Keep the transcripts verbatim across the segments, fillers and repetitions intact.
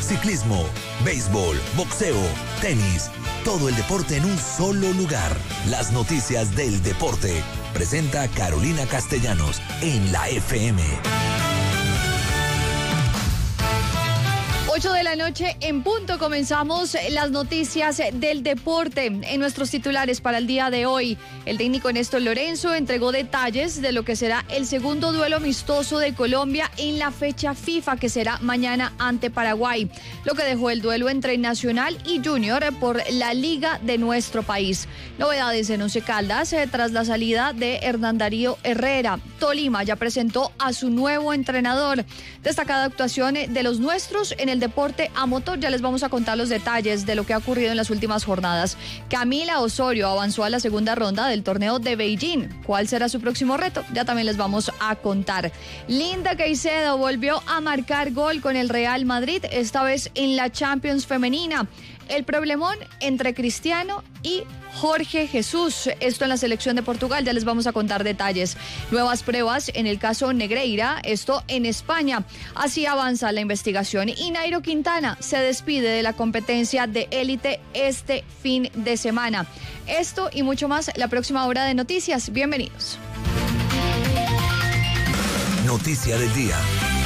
ciclismo, béisbol, boxeo, tenis, todo el deporte en un solo lugar. Las noticias del deporte. Presenta Carolina Castellanos en la F M. ocho de la noche en punto, comenzamos las noticias del deporte. En nuestros titulares para el día de hoy, el técnico Néstor Lorenzo entregó detalles de lo que será el segundo duelo amistoso de Colombia en la fecha FIFA, que será mañana ante Paraguay, lo que dejó el duelo entre Nacional y Junior por la liga de nuestro país. Novedades en Once Caldas eh, tras la salida de Hernán Darío Herrera. Tolima ya presentó a su nuevo entrenador. Destacada actuación de los nuestros en el deporte a motor. Ya les vamos a contar los detalles de lo que ha ocurrido en las últimas jornadas. Camila Osorio avanzó a la segunda ronda del torneo de Beijing. ¿Cuál será su próximo reto? Ya también les vamos a contar. Linda Caicedo volvió a marcar gol con el Real Madrid, esta vez en la Champions femenina. El problemón entre Cristiano y Jorge Jesús, esto en la selección de Portugal, ya les vamos a contar detalles. Nuevas pruebas en el caso Negreira, esto en España. Así avanza la investigación y Nairo Quintana se despide de la competencia de élite este fin de semana. Esto y mucho más la próxima hora de noticias. Bienvenidos. Noticia del día.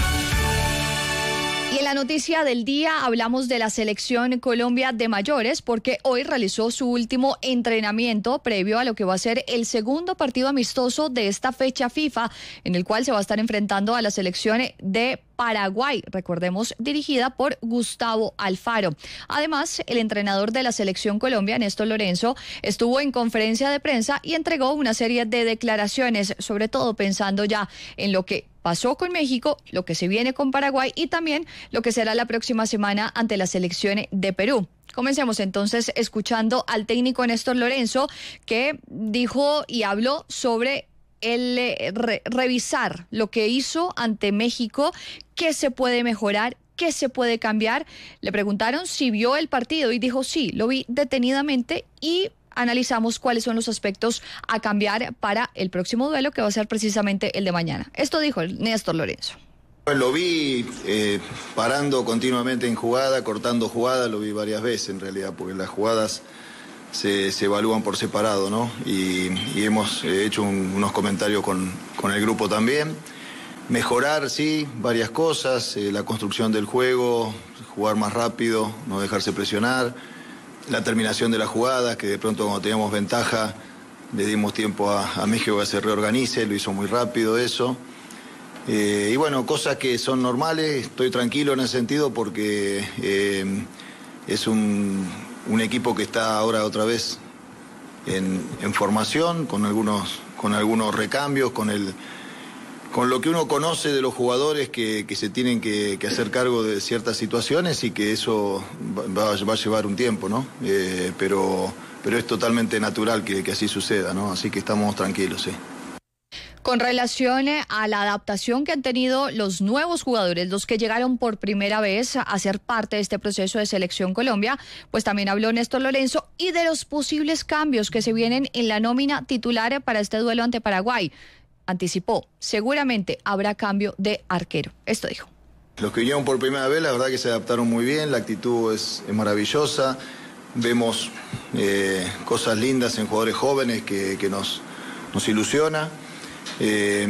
Y en la noticia del día hablamos de la selección Colombia de mayores, porque hoy realizó su último entrenamiento previo a lo que va a ser el segundo partido amistoso de esta fecha FIFA, en el cual se va a estar enfrentando a la selección de Paraguay, recordemos, dirigida por Gustavo Alfaro. Además, el entrenador de la selección Colombia, Néstor Lorenzo, estuvo en conferencia de prensa y entregó una serie de declaraciones, sobre todo pensando ya en lo que pasó con México, lo que se viene con Paraguay y también lo que será la próxima semana ante la selección de Perú. Comencemos entonces escuchando al técnico Néstor Lorenzo, que dijo y habló sobre el eh, re, revisar lo que hizo ante México, qué se puede mejorar, qué se puede cambiar. Le preguntaron si vio el partido y dijo sí, lo vi detenidamente y analizamos cuáles son los aspectos a cambiar para el próximo duelo, que va a ser precisamente el de mañana. Esto dijo el Néstor Lorenzo. Lo vi eh, parando continuamente en jugada, cortando jugada, lo vi varias veces en realidad, porque las jugadas se, se evalúan por separado, ¿no? Y, y hemos eh, hecho un, unos comentarios con, con el grupo también. Mejorar, sí, varias cosas, eh, la construcción del juego, jugar más rápido, no dejarse presionar. La terminación de las jugadas, que de pronto cuando teníamos ventaja le dimos tiempo a, a México que se reorganice, lo hizo muy rápido eso. Eh, y bueno, cosas que son normales, estoy tranquilo en ese sentido porque eh, es un, un equipo que está ahora otra vez en, en formación, con algunos, con algunos recambios, con el... con lo que uno conoce de los jugadores que, que se tienen que, que hacer cargo de ciertas situaciones y que eso va, va a llevar un tiempo, ¿no? Eh, pero, pero es totalmente natural que, que así suceda, ¿no? Así que estamos tranquilos, sí. Con relación a la adaptación que han tenido los nuevos jugadores, los que llegaron por primera vez a ser parte de este proceso de Selección Colombia, pues también habló Néstor Lorenzo y de los posibles cambios que se vienen en la nómina titular para este duelo ante Paraguay. Anticipó, seguramente habrá cambio de arquero. Esto dijo. Los que vinieron por primera vez, la verdad que se adaptaron muy bien, la actitud es, es maravillosa. Vemos eh, cosas lindas en jugadores jóvenes que, que nos, nos ilusiona. Eh,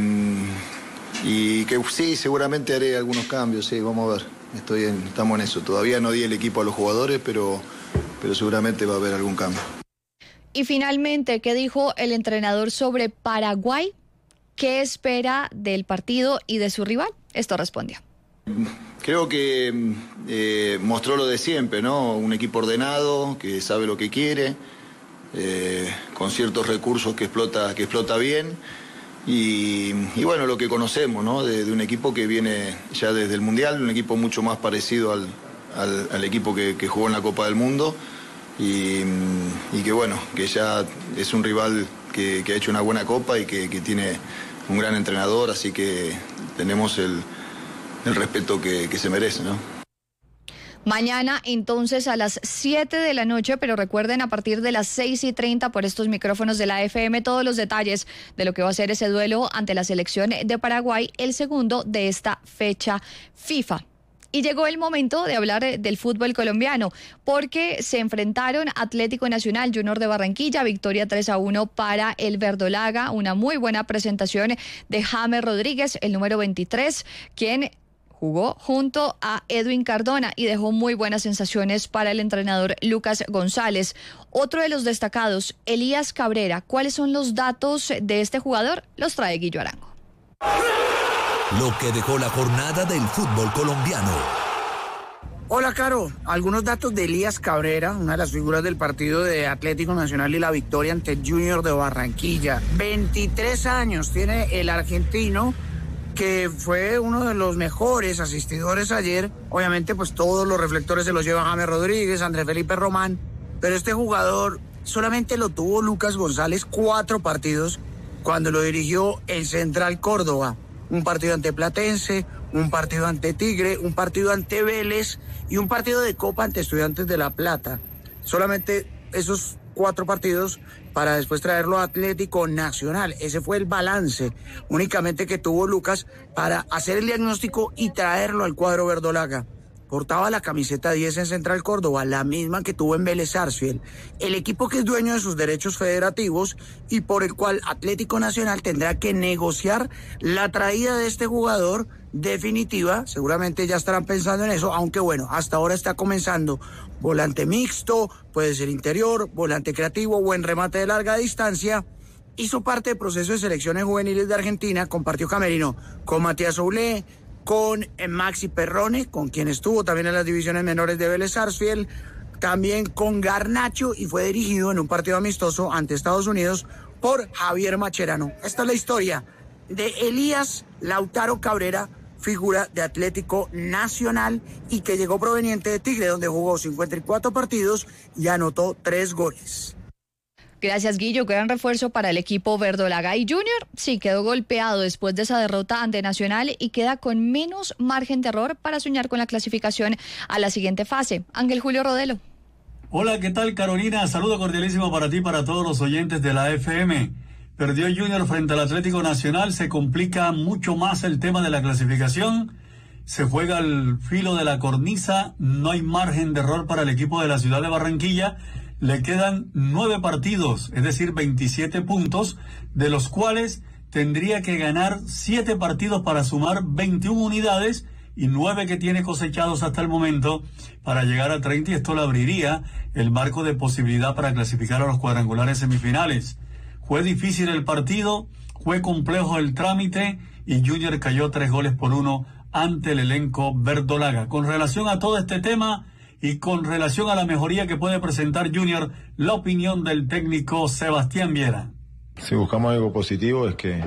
y que sí, seguramente haré algunos cambios, sí, vamos a ver. Estoy en, estamos en eso. Todavía no di el equipo a los jugadores, pero, pero seguramente va a haber algún cambio. Y finalmente, ¿qué dijo el entrenador sobre Paraguay? ¿Qué espera del partido y de su rival? Esto respondió. Creo que eh, mostró lo de siempre, ¿no? Un equipo ordenado, que sabe lo que quiere, eh, con ciertos recursos que explota, que explota bien. Y, y bueno, lo que conocemos, ¿no? De, de un equipo que viene ya desde el Mundial, un equipo mucho más parecido al, al, al equipo que, que jugó en la Copa del Mundo. Y, y que bueno, que ya es un rival que, que ha hecho una buena Copa y que, que tiene un gran entrenador, así que tenemos el, el respeto que, que se merece, ¿no? Mañana entonces a las siete de la noche, pero recuerden a partir de las seis y treinta por estos micrófonos de la F M todos los detalles de lo que va a ser ese duelo ante la selección de Paraguay, el segundo de esta fecha FIFA. Y llegó el momento de hablar del fútbol colombiano, porque se enfrentaron Atlético Nacional, Junior de Barranquilla, victoria tres a uno para el verdolaga, una muy buena presentación de James Rodríguez, el número veintitrés, quien jugó junto a Edwin Cardona y dejó muy buenas sensaciones para el entrenador Lucas González. Otro de los destacados, Elías Cabrera. ¿Cuáles son los datos de este jugador? Los trae Guillo Arango. Lo que dejó la jornada del fútbol colombiano. Hola, Caro. Algunos datos de Elías Cabrera, una de las figuras del partido de Atlético Nacional y la victoria ante el Junior de Barranquilla. veintitrés años tiene el argentino, que fue uno de los mejores asistidores ayer. Obviamente, pues todos los reflectores se los lleva James Rodríguez, Andrés Felipe Román, pero este jugador solamente lo tuvo Lucas González cuatro partidos cuando lo dirigió el Central Córdoba. Un partido ante Platense, un partido ante Tigre, un partido ante Vélez y un partido de Copa ante Estudiantes de La Plata. Solamente esos cuatro partidos para después traerlo a Atlético Nacional. Ese fue el balance únicamente que tuvo Lucas para hacer el diagnóstico y traerlo al cuadro verdolaga. Portaba la camiseta diez en Central Córdoba, la misma que tuvo en Vélez Sarsfield, el equipo que es dueño de sus derechos federativos y por el cual Atlético Nacional tendrá que negociar la traída de este jugador definitiva. Seguramente ya estarán pensando en eso, aunque bueno, hasta ahora está comenzando volante mixto, puede ser interior, volante creativo, buen remate de larga distancia. Hizo parte del proceso de selecciones juveniles de Argentina, compartió camerino con Matías Oulé, con Maxi Perrone, con quien estuvo también en las divisiones menores de Vélez Sarsfield, también con Garnacho, y fue dirigido en un partido amistoso ante Estados Unidos por Javier Macherano. Esta es la historia de Elías Lautaro Cabrera, figura de Atlético Nacional y que llegó proveniente de Tigre, donde jugó cincuenta y cuatro partidos y anotó tres goles. Gracias, Guillo. Gran refuerzo para el equipo verdolaga. Y Junior sí quedó golpeado después de esa derrota ante Nacional y queda con menos margen de error para soñar con la clasificación a la siguiente fase. Ángel Julio Rodelo. Hola, ¿qué tal, Carolina? Saludo cordialísimo para ti y para todos los oyentes de la F M. Perdió Junior frente al Atlético Nacional, se complica mucho más el tema de la clasificación, se juega al filo de la cornisa, no hay margen de error para el equipo de la ciudad de Barranquilla. Le quedan nueve partidos, es decir, veintisiete puntos, de los cuales tendría que ganar siete partidos para sumar veintiuna unidades y nueve que tiene cosechados hasta el momento para llegar a treinta, y esto le abriría el marco de posibilidad para clasificar a los cuadrangulares semifinales. Fue difícil el partido, fue complejo el trámite y Junior cayó tres goles por uno ante el elenco verdolaga. Con relación a todo este tema y con relación a la mejoría que puede presentar Junior, la opinión del técnico Sebastián Viera. Si buscamos algo positivo es que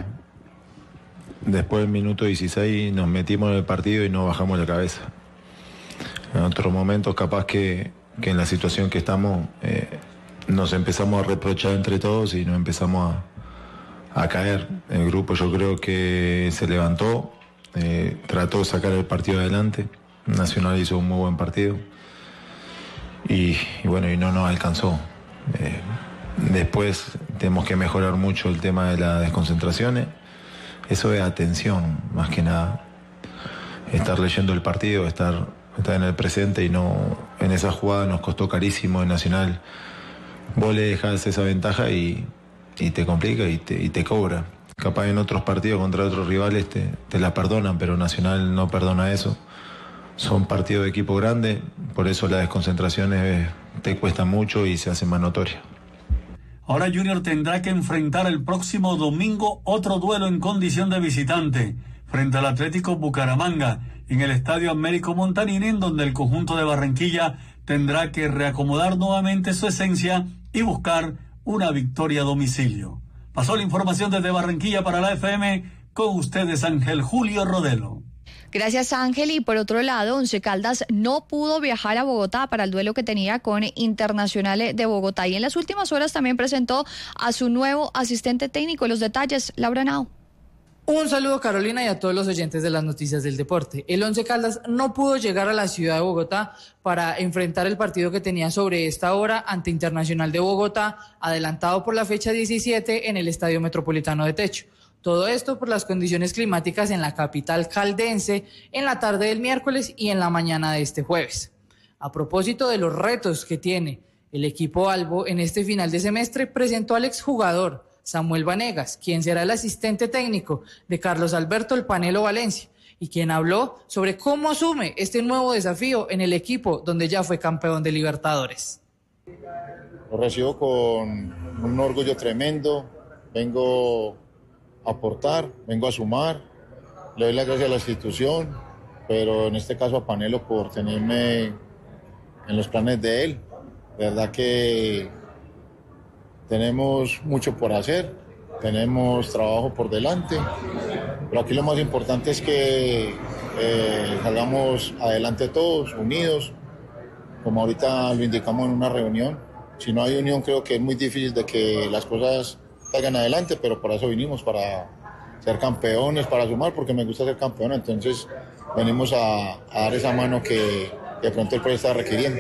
después del minuto dieciséis nos metimos en el partido y no bajamos la cabeza. En otros momentos capaz que, que en la situación que estamos eh, nos empezamos a reprochar entre todos y nos empezamos a, a caer. El grupo yo creo que se levantó, eh, trató de sacar el partido adelante. Nacional hizo un muy buen partido. Y, y bueno, y no nos alcanzó. Eh, después tenemos que mejorar mucho el tema de las desconcentraciones. Eso es atención, más que nada. Estar leyendo el partido, estar, estar en el presente y no en esa jugada nos costó carísimo en Nacional. Vos le dejás esa ventaja y, y te complica y te, y te cobra. Capaz en otros partidos contra otros rivales te, te la perdonan, pero Nacional no perdona eso. Son partidos de equipo grande, por eso las desconcentraciones te cuestan mucho y se hacen más notorias. Ahora Junior tendrá que enfrentar el próximo domingo otro duelo en condición de visitante frente al Atlético Bucaramanga en el Estadio Américo Montanini, en donde el conjunto de Barranquilla tendrá que reacomodar nuevamente su esencia y buscar una victoria a domicilio. Pasó la información desde Barranquilla para la F M, con ustedes Ángel Julio Rodelo. Gracias, Ángel. Y por otro lado, Once Caldas no pudo viajar a Bogotá para el duelo que tenía con Internacional de Bogotá. Y en las últimas horas también presentó a su nuevo asistente técnico. Los detalles, Laura Nao. Un saludo, Carolina, y a todos los oyentes de las noticias del deporte. El Once Caldas no pudo llegar a la ciudad de Bogotá para enfrentar el partido que tenía sobre esta hora ante Internacional de Bogotá, adelantado por la fecha diecisiete en el Estadio Metropolitano de Techo. Todo esto por las condiciones climáticas en la capital caldense en la tarde del miércoles y en la mañana de este jueves. A propósito de los retos que tiene el equipo Albo en este final de semestre, presentó al exjugador Samuel Vanegas, quien será el asistente técnico de Carlos Alberto El Panelo Valencia, y quien habló sobre cómo asume este nuevo desafío en el equipo donde ya fue campeón de Libertadores. Lo recibo con un orgullo tremendo, vengo a aportar, vengo a sumar, le doy las gracias a la institución, pero en este caso a Panelo por tenerme en los planes de él. De verdad que tenemos mucho por hacer, tenemos trabajo por delante, pero aquí lo más importante es que eh, salgamos adelante todos, unidos, como ahorita lo indicamos en una reunión. Si no hay unión, creo que es muy difícil de que las cosas salgan adelante, pero por eso vinimos, para ser campeones, para sumar, porque me gusta ser campeón, entonces venimos a, a dar esa mano que de pronto el país está requiriendo.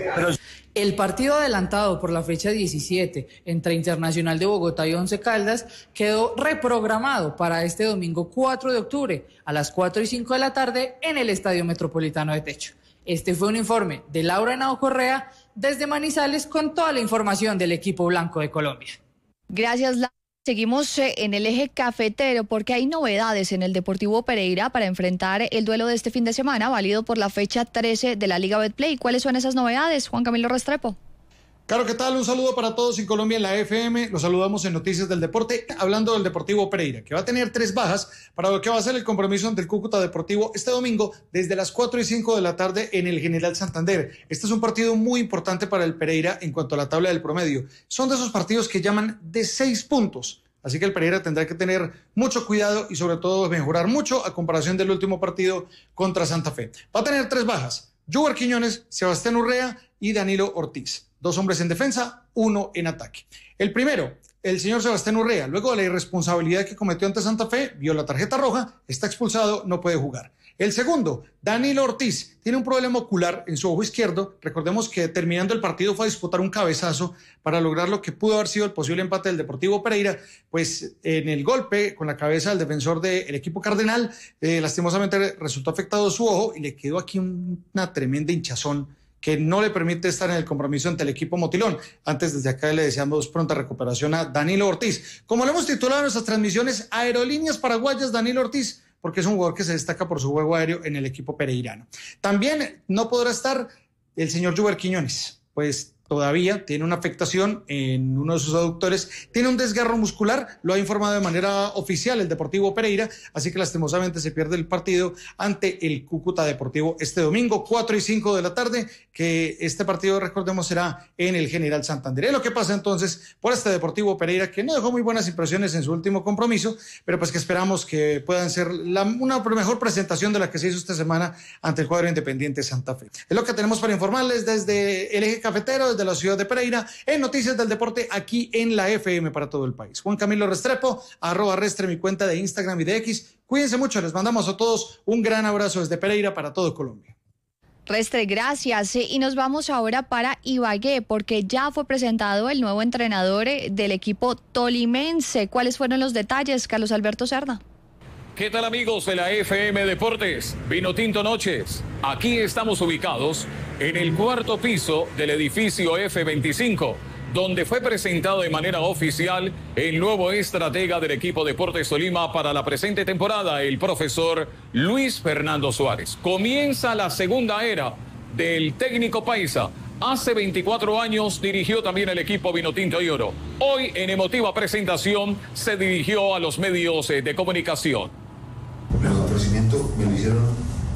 El partido adelantado por la fecha diecisiete entre Internacional de Bogotá y Once Caldas quedó reprogramado para este domingo cuatro de octubre a las cuatro y cinco de la tarde en el Estadio Metropolitano de Techo. Este fue un informe de Laura Henao Correa desde Manizales con toda la información del equipo blanco de Colombia. Gracias, Laura. Seguimos en el eje cafetero porque hay novedades en el Deportivo Pereira para enfrentar el duelo de este fin de semana, válido por la fecha trece de la Liga Betplay. ¿Cuáles son esas novedades, Juan Camilo Restrepo? Claro, ¿qué tal? Un saludo para todos en Colombia en la F M. Los saludamos en Noticias del Deporte, hablando del Deportivo Pereira, que va a tener tres bajas para lo que va a ser el compromiso ante el Cúcuta Deportivo este domingo desde las cuatro y cinco de la tarde en el General Santander. Este es un partido muy importante para el Pereira en cuanto a la tabla del promedio. Son de esos partidos que llaman de seis puntos. Así que el Pereira tendrá que tener mucho cuidado y sobre todo mejorar mucho a comparación del último partido contra Santa Fe. Va a tener tres bajas: Juber Quiñones, Sebastián Urrea y Danilo Ortiz. Dos hombres en defensa, uno en ataque. El primero, el señor Sebastián Urrea, luego de la irresponsabilidad que cometió ante Santa Fe, vio la tarjeta roja, está expulsado, no puede jugar. El segundo, Danilo Ortiz, tiene un problema ocular en su ojo izquierdo. Recordemos que terminando el partido fue a disputar un cabezazo para lograr lo que pudo haber sido el posible empate del Deportivo Pereira, pues en el golpe con la cabeza del defensor del equipo cardenal, eh, lastimosamente resultó afectado su ojo y le quedó aquí un, una tremenda hinchazón que no le permite estar en el compromiso ante el equipo motilón. Antes, desde acá le deseamos pronta recuperación a Danilo Ortiz. Como lo hemos titulado en nuestras transmisiones, Aerolíneas Paraguayas Danilo Ortiz, porque es un jugador que se destaca por su juego aéreo en el equipo pereirano. También no podrá estar el señor Juber Quiñones, pues todavía tiene una afectación en uno de sus aductores, tiene un desgarro muscular, lo ha informado de manera oficial el Deportivo Pereira, así que lastimosamente se pierde el partido ante el Cúcuta Deportivo este domingo, cuatro y cinco de la tarde, que este partido, recordemos, será en el General Santander. Es lo que pasa entonces por este Deportivo Pereira, que no dejó muy buenas impresiones en su último compromiso, pero pues que esperamos que puedan ser la, una mejor presentación de la que se hizo esta semana ante el cuadro Independiente Santa Fe. Es lo que tenemos para informarles desde el eje cafetero, desde la ciudad de Pereira, en Noticias del Deporte, aquí en la F M para todo el país. Juan Camilo Restrepo, arroba Restre, mi cuenta de Instagram y de X. Cuídense mucho, les mandamos a todos un gran abrazo desde Pereira para todo Colombia. Restre, gracias. Y nos vamos ahora para Ibagué, porque ya fue presentado el nuevo entrenador del equipo tolimense. ¿Cuáles fueron los detalles, Carlos Alberto Cerda? ¿Qué tal, amigos de la F M Deportes? Vino Tinto Noches. Aquí estamos ubicados en el cuarto piso del edificio F veinticinco, donde fue presentado de manera oficial el nuevo estratega del equipo Deportes Tolima para la presente temporada, el profesor Luis Fernando Suárez. Comienza la segunda era del técnico paisa. Hace veinticuatro años dirigió también el equipo Vinotinto y Oro. Hoy, en emotiva presentación, se dirigió a los medios de comunicación. El ofrecimiento me lo hicieron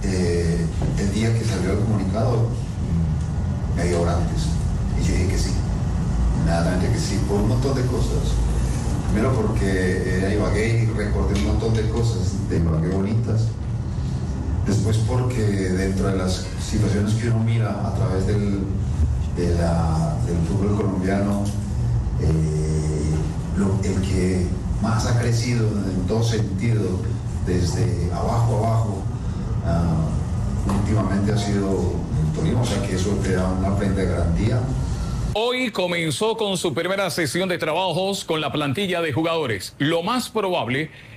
eh, el día que salió el comunicado, media hora antes, y yo dije que sí, nada que sí, por un montón de cosas. Primero porque era Ibagué y recordé un montón de cosas de Ibagué bonitas. Después porque dentro de las situaciones que uno mira a través del, de la, del fútbol colombiano, eh, lo, el que más ha crecido en todo sentido, desde abajo a abajo, uh, últimamente ha sido el Tolima, o sea que eso te da una prenda de garantía. Hoy comenzó con su primera sesión de trabajos con la plantilla de jugadores. Lo más probable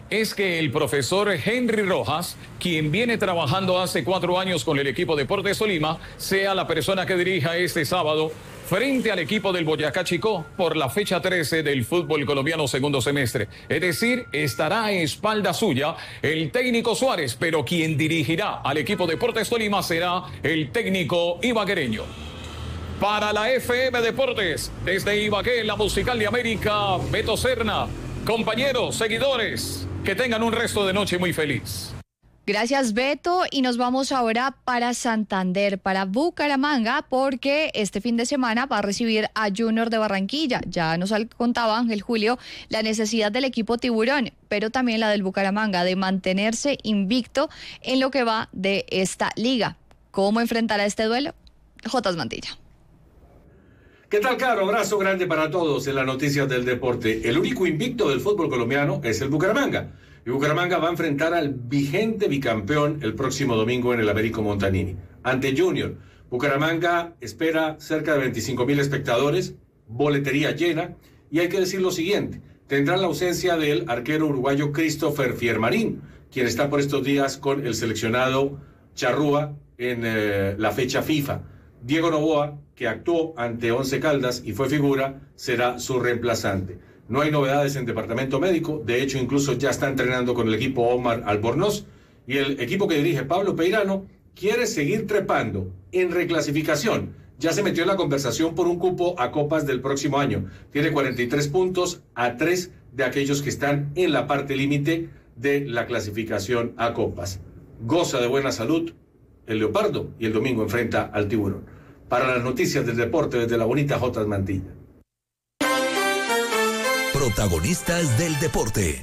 es que el profesor Henry Rojas, quien viene trabajando hace cuatro años con el equipo Deportes Tolima, sea la persona que dirija este sábado frente al equipo del Boyacá Chicó por la fecha trece del fútbol colombiano segundo semestre. Es decir, estará a espalda suya el técnico Suárez, pero quien dirigirá al equipo Deportes Tolima será el técnico ibaguereño. Para la F M Deportes, desde Ibagué, la musical de América, Beto Serna. Compañeros, seguidores, que tengan un resto de noche muy feliz. Gracias, Beto, y nos vamos ahora para Santander, para Bucaramanga, porque este fin de semana va a recibir a Junior de Barranquilla. Ya nos contaba Ángel Julio la necesidad del equipo Tiburón, pero también la del Bucaramanga de mantenerse invicto en lo que va de esta liga. ¿Cómo enfrentará este duelo? Jotas Mantilla. ¿Qué tal, Caro? Abrazo grande para todos en las noticias del deporte. El único invicto del fútbol colombiano es el Bucaramanga. Y Bucaramanga va a enfrentar al vigente bicampeón el próximo domingo en el Américo Montanini. Ante Junior, Bucaramanga espera cerca de veinticinco mil espectadores, boletería llena, y hay que decir lo siguiente, tendrán la ausencia del arquero uruguayo Christopher Fiermarín, quien está por estos días con el seleccionado Charrúa en eh, la fecha FIFA. Diego Novoa, que actuó ante Once Caldas y fue figura, será su reemplazante. No hay novedades en departamento médico, de hecho incluso ya está entrenando con el equipo Omar Albornoz, y el equipo que dirige Pablo Peirano quiere seguir trepando en reclasificación. Ya se metió en la conversación por un cupo a Copas del próximo año. Tiene cuarenta y tres puntos a tres de aquellos que están en la parte límite de la clasificación a Copas. Goza de buena salud el Leopardo y el domingo enfrenta al Tiburón. Para las noticias del deporte desde la bonita Jotas Mantilla. Protagonistas del deporte.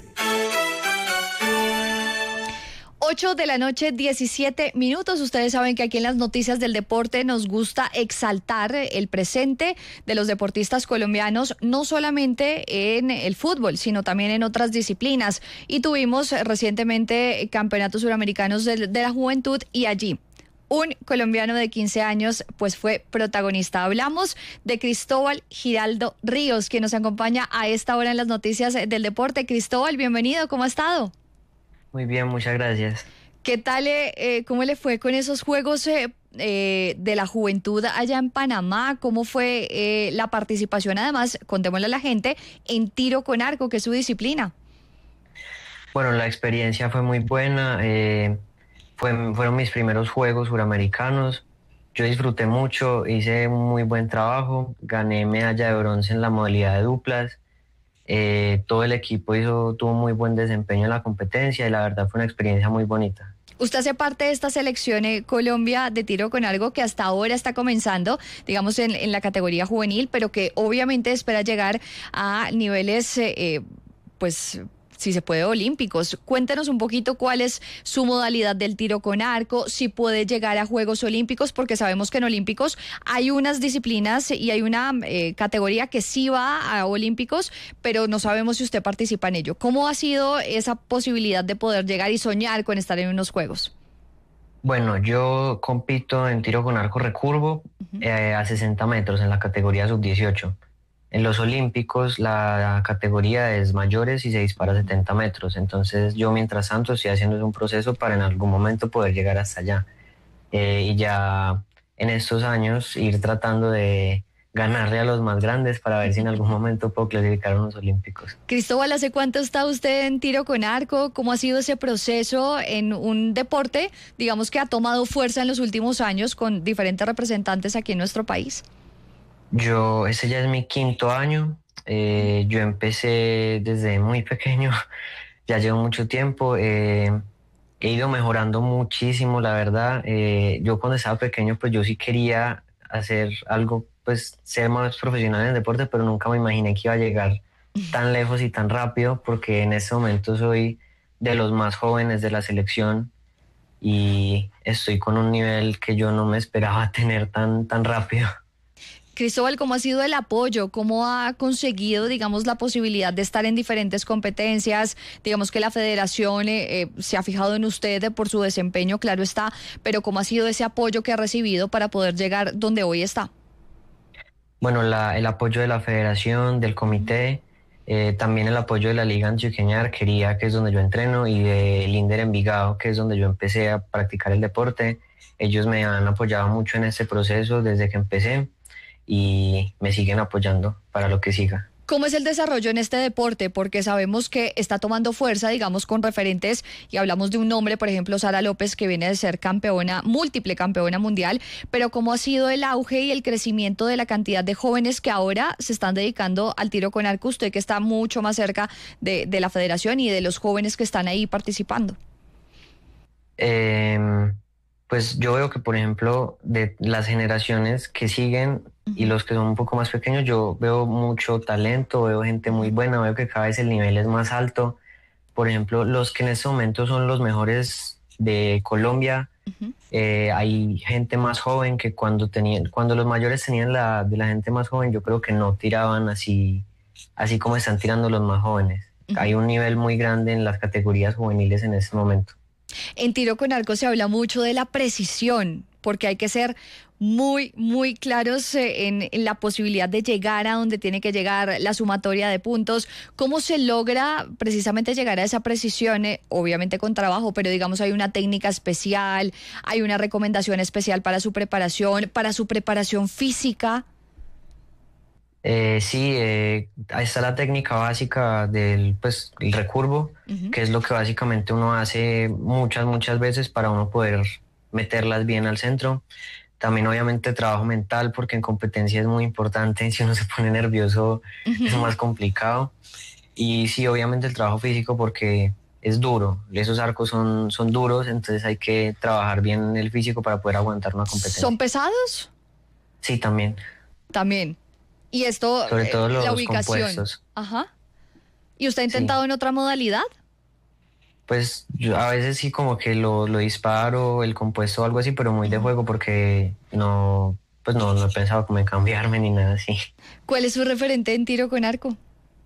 ocho de la noche, diecisiete minutos. Ustedes saben que aquí en las noticias del deporte nos gusta exaltar el presente de los deportistas colombianos, no solamente en el fútbol, sino también en otras disciplinas. Y tuvimos recientemente campeonatos suramericanos de, de la juventud, y allí un colombiano de quince años pues fue protagonista. Hablamos de Cristóbal Giraldo Ríos, quien nos acompaña a esta hora en las noticias del deporte. Cristóbal, bienvenido, ¿cómo ha estado? Muy bien, muchas gracias. ¿Qué tal, eh, cómo le fue con esos Juegos eh, eh, de la Juventud allá en Panamá? ¿Cómo fue eh, la participación? Además, contémosle a la gente, en tiro con arco, que es su disciplina. Bueno, la experiencia fue muy buena. Eh, fue, fueron mis primeros Juegos Suramericanos. Yo disfruté mucho, hice un muy buen trabajo, gané medalla de bronce en la modalidad de duplas. Eh, todo el equipo hizo, tuvo muy buen desempeño en la competencia y la verdad fue una experiencia muy bonita. Usted hace parte de esta selección eh, Colombia de tiro con arco que hasta ahora está comenzando, digamos, en, en la categoría juvenil, pero que obviamente espera llegar a niveles, eh, eh, pues, si se puede, olímpicos. Cuéntenos un poquito cuál es su modalidad del tiro con arco, si puede llegar a Juegos Olímpicos, porque sabemos que en Olímpicos hay unas disciplinas y hay una eh, categoría que sí va a Olímpicos, pero no sabemos si usted participa en ello. ¿Cómo ha sido esa posibilidad de poder llegar y soñar con estar en unos Juegos? Bueno, yo compito en tiro con arco recurvo uh-huh. eh, a sesenta metros en la categoría sub dieciocho. En los Olímpicos la categoría es mayores y se dispara a setenta metros. Entonces yo mientras tanto estoy haciendo un proceso para en algún momento poder llegar hasta allá. Eh, y ya en estos años ir tratando de ganarle a los más grandes para ver si en algún momento puedo clasificar a unos Olímpicos. Cristóbal, ¿hace cuánto está usted en tiro con arco? ¿Cómo ha sido ese proceso en un deporte, digamos, que ha tomado fuerza en los últimos años con diferentes representantes aquí en nuestro país? Yo, ese ya es mi quinto año, eh, yo empecé desde muy pequeño, ya llevo mucho tiempo, eh, he ido mejorando muchísimo, la verdad. Eh, yo cuando estaba pequeño, pues yo sí quería hacer algo, pues ser más profesional en el deporte, pero nunca me imaginé que iba a llegar tan lejos y tan rápido, porque en este momento soy de los más jóvenes de la selección y estoy con un nivel que yo no me esperaba tener tan, tan rápido. Cristóbal, ¿cómo ha sido el apoyo? ¿Cómo ha conseguido, digamos, la posibilidad de estar en diferentes competencias? Digamos que la federación eh, eh, se ha fijado en usted por su desempeño, claro está, pero ¿cómo ha sido ese apoyo que ha recibido para poder llegar donde hoy está? Bueno, la, el apoyo de la federación, del comité, Eh, también el apoyo de la Liga Antioqueña de Arquería, que es donde yo entreno, y de Linder Envigado, que es donde yo empecé a practicar el deporte. Ellos me han apoyado mucho en este proceso desde que empecé y me siguen apoyando para lo que siga. ¿Cómo es el desarrollo en este deporte? Porque sabemos que está tomando fuerza, digamos, con referentes, y hablamos de un nombre, por ejemplo, Sara López, que viene de ser campeona, múltiple campeona mundial, pero ¿cómo ha sido el auge y el crecimiento de la cantidad de jóvenes que ahora se están dedicando al tiro con arco? Usted que está mucho más cerca de, de la federación y de los jóvenes que están ahí participando. Eh, pues yo veo que, por ejemplo, de las generaciones que siguen y los que son un poco más pequeños, yo veo mucho talento, veo gente muy buena, veo que cada vez el nivel es más alto. Por ejemplo, los que en este momento son los mejores de Colombia, uh-huh. eh, hay gente más joven que cuando tenían, cuando los mayores tenían la de la gente más joven, yo creo que no tiraban así, así como están tirando los más jóvenes. Uh-huh. Hay un nivel muy grande en las categorías juveniles en este momento. En tiro con arco se habla mucho de la precisión, porque hay que ser muy, muy claros en, en la posibilidad de llegar a donde tiene que llegar, la sumatoria de puntos. ¿Cómo se logra precisamente llegar a esa precisión? Eh, obviamente con trabajo, pero digamos hay una técnica especial, hay una recomendación especial para su preparación, para su preparación física. Eh, sí, eh, ahí está la técnica básica del pues, el recurvo, uh-huh. que es lo que básicamente uno hace muchas, muchas veces para uno poder meterlas bien al centro. También obviamente trabajo mental, porque en competencia es muy importante. Si uno se pone nervioso, uh-huh. es más complicado. Y sí, obviamente el trabajo físico, porque es duro. Esos arcos son, son duros, entonces hay que trabajar bien el físico para poder aguantar una competencia. ¿Son pesados? Sí, también. También. Y esto, sobre todo eh, los la ubicación. Compuestos. Ajá. ¿Y usted ha intentado sí. en otra modalidad? Pues yo a veces sí como que lo, lo disparo, el compuesto o algo así, pero muy de juego, porque no, pues no, no he pensado como en cambiarme ni nada así. ¿Cuál es su referente en tiro con arco?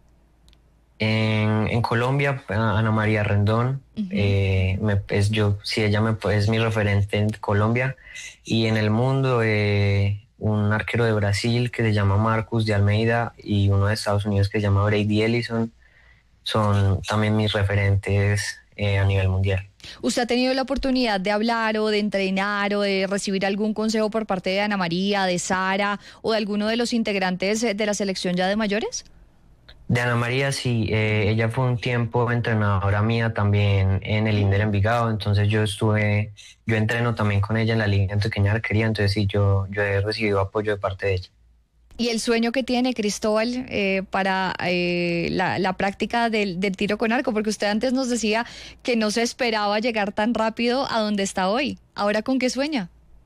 En, en Colombia, Ana María Rendón, uh-huh. eh, me, es yo, sí, ella me, es mi referente en Colombia. Y en el mundo, eh, un arquero de Brasil que se llama Marcus de Almeida y uno de Estados Unidos que se llama Brady Ellison, son también mis referentes eh, a nivel mundial. ¿Usted ha tenido la oportunidad de hablar o de entrenar o de recibir algún consejo por parte de Ana María, de Sara o de alguno de los integrantes de la selección ya de mayores? De Ana María sí, eh, ella fue un tiempo entrenadora mía también en el Linder Envigado, entonces yo estuve, yo entreno también con ella en la Liga Antioqueña de Arquería, entonces sí, yo, yo he recibido apoyo de parte de ella. ¿Y el sueño que tiene Cristóbal eh, para eh, la, la práctica del, del tiro con arco? Porque usted antes nos decía que no se esperaba llegar tan rápido a donde está hoy. ¿Ahora con qué sueña?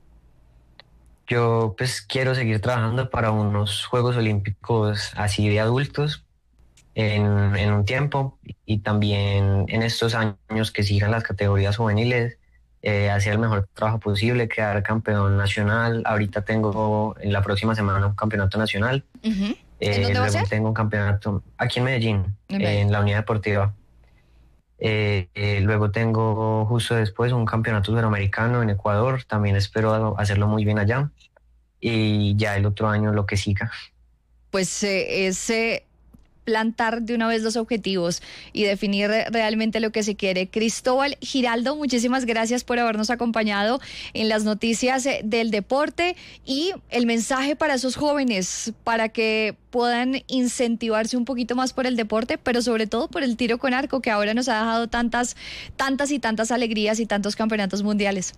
Yo pues quiero seguir trabajando para unos Juegos Olímpicos así de adultos en, en un tiempo, y también en estos años que sigan las categorías juveniles, Eh, hacer el mejor trabajo posible, quedar campeón nacional. Ahorita tengo en la próxima semana un campeonato nacional. Uh-huh. Eh, ¿En dónde va a ser? Tengo un campeonato aquí en Medellín, ¿En eh, en la Unidad Deportiva. Eh, eh, luego tengo justo después un campeonato suramericano en Ecuador. También espero hacerlo muy bien allá. Y ya el otro año lo que siga. Pues eh, es... Eh... plantar de una vez los objetivos y definir realmente lo que se quiere. Cristóbal Giraldo, muchísimas gracias por habernos acompañado en las noticias del deporte, y el mensaje para esos jóvenes para que puedan incentivarse un poquito más por el deporte, pero sobre todo por el tiro con arco, que ahora nos ha dejado tantas, tantas y tantas alegrías y tantos campeonatos mundiales.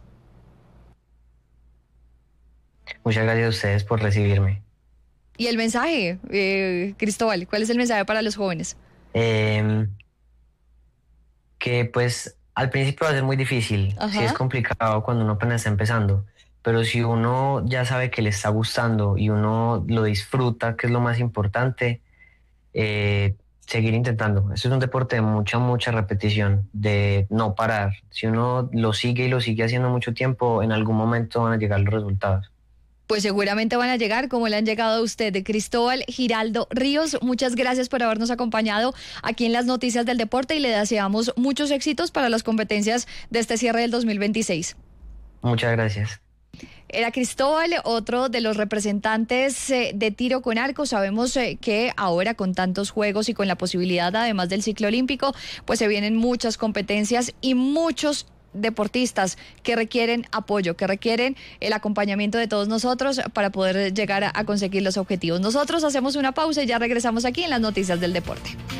Muchas gracias a ustedes por recibirme. ¿Y el mensaje, eh, Cristóbal? ¿Cuál es el mensaje para los jóvenes? Eh, que pues al principio va a ser muy difícil. Ajá. Sí es complicado cuando uno apenas está empezando, pero si uno ya sabe que le está gustando y uno lo disfruta, que es lo más importante, eh, seguir intentando. Esto es un deporte de mucha, mucha repetición, de no parar. Si uno lo sigue y lo sigue haciendo mucho tiempo, en algún momento van a llegar los resultados. Pues seguramente van a llegar, como le han llegado a usted. Cristóbal Giraldo Ríos, muchas gracias por habernos acompañado aquí en las noticias del deporte, y le deseamos muchos éxitos para las competencias de este cierre del dos mil veintiséis. Muchas gracias. Era Cristóbal, otro de los representantes eh, de tiro con arco. Sabemos eh, que ahora con tantos juegos y con la posibilidad, además del ciclo olímpico, pues se vienen muchas competencias y muchos deportistas que requieren apoyo, que requieren el acompañamiento de todos nosotros para poder llegar a, a conseguir los objetivos. Nosotros hacemos una pausa y ya regresamos aquí en las noticias del deporte.